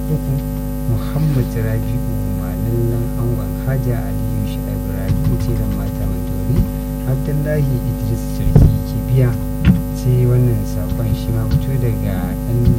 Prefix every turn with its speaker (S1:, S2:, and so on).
S1: uku Muhammad Rabi'u malallan angon Haja Aliyu Shu'aibu Rabi'u tiran mata Mandori Abdullahi Idris Sarki Kibiya sai wannan sakon shi ma fito daga ɗan